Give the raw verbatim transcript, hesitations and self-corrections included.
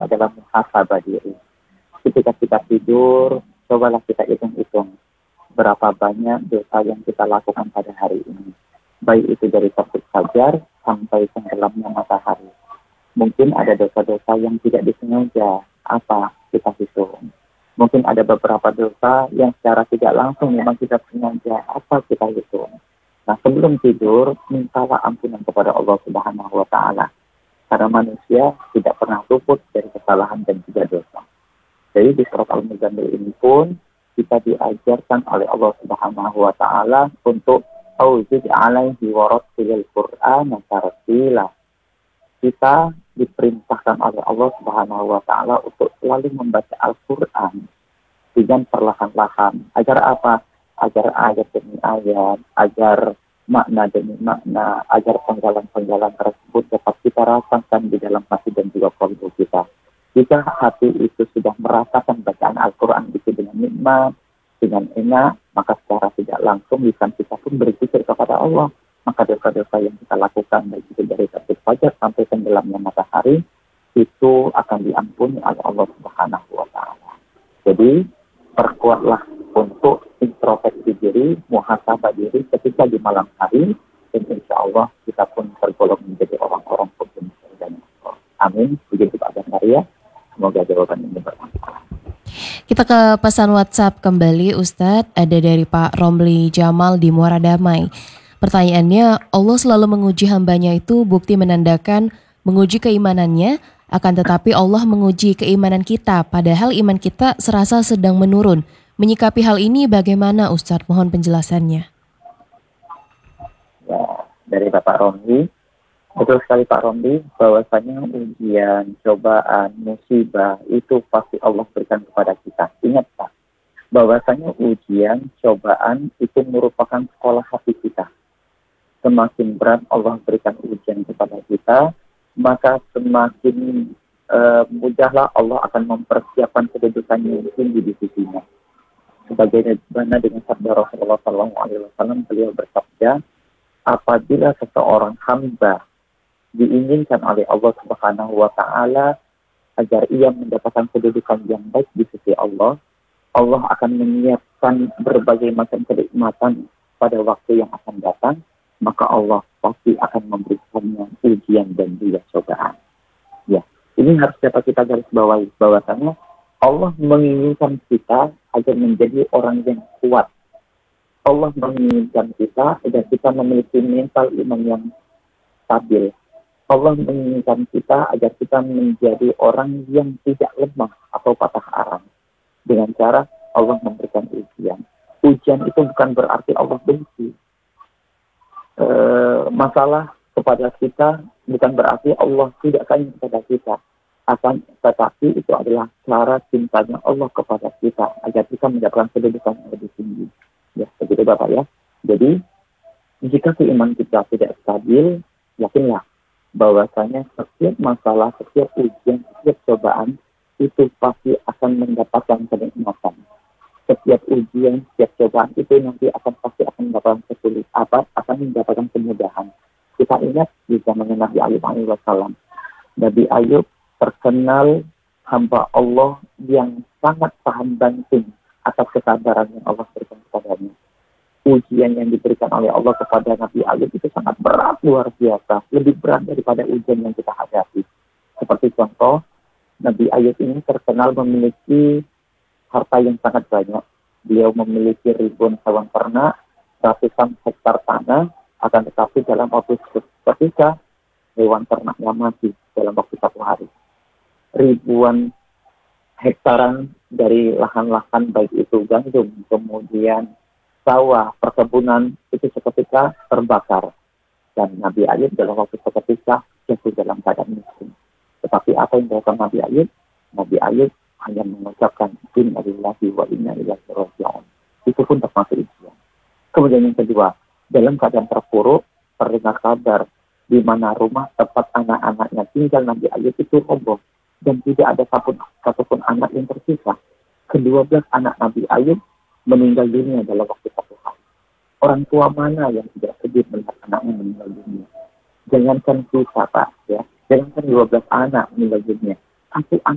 adalah muhasabah diri. Ketika kita tidur, cobalah kita hitung-hitung berapa banyak dosa yang kita lakukan pada hari ini. Baik itu dari terbit fajar sampai tenggelamnya matahari. Mungkin ada dosa-dosa yang tidak disengaja, apa kita hitung. Mungkin ada beberapa dosa yang secara tidak langsung memang kita sengaja, apa kita hitung. Nah, sebelum tidur, mintalah ampunan kepada Allah Subhanahu wa Ta'ala. Karena manusia tidak pernah luput dari kesalahan dan juga dosa. Jadi di surat Al-Muzammil ini pun kita diajarkan oleh Allah Subhanahu wa Ta'ala untuk auzid alaihi wa rattilil Qur'an tartila. Kita diperintahkan oleh Allah Subhanahu wa Ta'ala untuk selalu membaca Al-Qur'an dengan perlahan-lahan. Agar apa? Agar ayat demi ayat, agar makna demi makna, agar penggalan-penggalan tersebut dapat kita rasakan di dalam hati dan juga kalbu kita. Jika hati itu sudah merasakan bacaan Al-Quran itu dengan nikmat, dengan enak, maka secara tidak langsung lisan kita pun berzikir kepada Allah. Maka dosa-dosa yang kita lakukan, baik itu dari terbit fajar sampai tenggelamnya matahari, itu akan diampuni oleh Allah Subhanahu wa Ta'ala. Jadi, perkuatlah untuk introspeksi diri, muhasabah diri ketika di malam hari, dan insya Allah kita pun tergolong menjadi orang-orang pembunuh dan Allah. Amin. Begitu Pak Maria. Semoga jawaban ini bermanfaat. Kita ke pesan WhatsApp kembali Ustadz, ada dari Pak Romli Jamal di Muara Damai. Pertanyaannya, Allah selalu menguji hambanya itu bukti menandakan menguji keimanannya, akan tetapi Allah menguji keimanan kita, padahal iman kita serasa sedang menurun. Menyikapi hal ini bagaimana Ustadz? Mohon penjelasannya. Ya, dari Bapak Romli. Betul sekali Pak Romli, bahwasanya ujian, cobaan, musibah itu pasti Allah berikan kepada kita. Ingat Pak, bahwasanya ujian, cobaan itu merupakan sekolah hati kita. Semakin berat Allah berikan ujian kepada kita, maka semakin uh, mudahlah Allah akan mempersiapkan kedudukan yang tinggi di sisinya. Sebagaimana dengan sabda Rasulullah shallallahu alaihi wasallam, beliau bersabda, apabila seseorang hamba diinginkan oleh Allah Subhanahu wa Ta'ala agar ia mendapatkan kedudukan yang baik di sisi Allah, Allah akan menyiapkan berbagai macam kenikmatan pada waktu yang akan datang, maka Allah pasti akan memberikannya ujian dan juga cobaan. Ya, ini harus dapat kita garis bawahi bahwasanya Allah menginginkan kita agar menjadi orang yang kuat. Allah menginginkan kita agar kita memiliki mental iman yang stabil. Allah menginginkan kita agar kita menjadi orang yang tidak lemah atau patah arang. Dengan cara Allah memberikan ujian. Ujian itu bukan berarti Allah benci. E, masalah kepada kita bukan berarti Allah tidak sayang kepada kita. Akan tetapi itu adalah cara cintanya Allah kepada kita agar kita mendapatkan kedudukan yang lebih tinggi. Ya, begitu Bapak ya. Jadi, jika keimanan kita tidak stabil, yakinlah bahwasanya setiap masalah, setiap ujian, setiap cobaan itu pasti akan mendapatkan kenikmatan. Setiap ujian, setiap cobaan itu nanti akan pasti akan mendapatkan kesulitan, apa akan mendapatkan kemudahan. Kita ingat di zaman Nabi Ayub alaihi wasallam. Nabi Ayub terkenal hamba Allah yang sangat paham banting atas kesabaran yang Allah berikan kepadanya. Ujian yang diberikan oleh Allah kepada Nabi Ayub itu sangat berat, luar biasa. Lebih berat daripada ujian yang kita hadapi. Seperti contoh, Nabi Ayub ini terkenal memiliki harta yang sangat banyak. Beliau memiliki ribuan hewan ternak, ratusan hektar tanah, akan tetapi dalam waktu ketika hewan ternaknya mati dalam waktu satu hari. Ribuan hektaran dari lahan-lahan baik itu gandum, kemudian sawah, perkebunan itu seketika terbakar. Dan Nabi Ayub dalam waktu seketika jatuh dalam keadaan miskin. Tetapi apa yang dilakukan Nabi Ayub? Nabi Ayub hanya mengucapkan inna lillahi wa inna ilaihi raji'un. Itu pun termasuk ujian. Kemudian yang kedua, dalam keadaan terpuruk, terdengar kabar di mana rumah tempat anak-anaknya tinggal Nabi Ayub itu roboh dan tidak ada satupun, satupun anak yang tersisa. Kedua belas anak Nabi Ayub meninggal dunia dalam waktu satu hari. Orang tua mana yang tidak sedih melihat anaknya meninggal dunia? Jangankan kita Pak, ya. Jangankan dua belas anak meninggal dunia. Satu anak